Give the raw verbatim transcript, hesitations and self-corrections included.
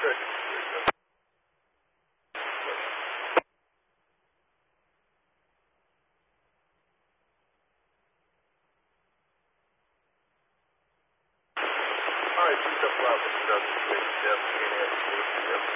Good. All right, two double out, two thousand six, Jeff, K N F,